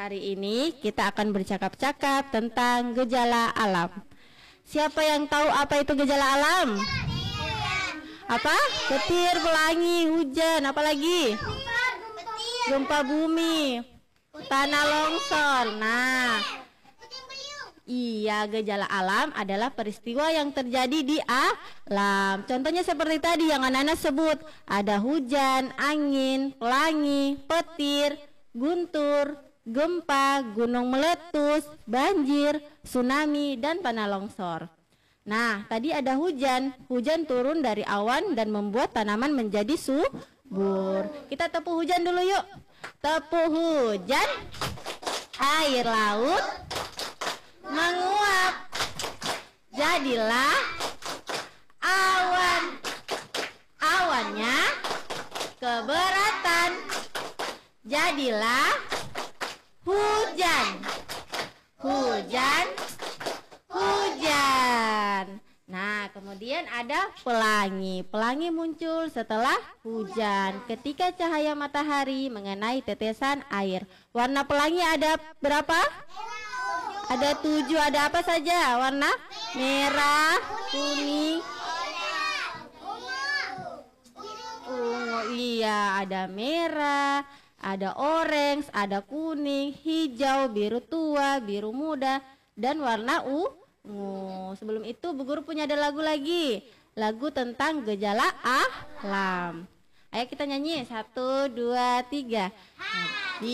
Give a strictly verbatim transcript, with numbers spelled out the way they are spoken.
Hari ini kita akan bercakap-cakap tentang gejala alam. Siapa yang tahu apa itu gejala alam? Apa? Petir, pelangi, hujan, apa lagi? Gempa bumi, tanah longsor. Nah, iya, gejala alam adalah peristiwa yang terjadi di alam. Contohnya seperti tadi yang anak-anak sebut. Ada hujan, angin, pelangi, petir, guntur, gempa, gunung meletus, banjir, tsunami, dan tanah longsor. Nah, tadi ada hujan. Hujan turun dari awan dan membuat tanaman menjadi subur. Kita tepuh hujan dulu yuk. Tepuh hujan, air laut menguap, jadilah awan. Awannya keberatan, jadilah hujan. Hujan, hujan. Nah, kemudian ada pelangi. Pelangi muncul setelah hujan ketika cahaya matahari mengenai tetesan air. Warna pelangi ada berapa? Ada tujuh. Ada apa saja? Warna merah, kuning, ungu. Iya, ada merah, ada orange, ada kuning, hijau, biru tua, biru muda, dan warna ungu. Sebelum itu Bu Guru punya ada lagu lagi. Lagu tentang gejala alam. Ayo kita nyanyi. Satu, dua, tiga.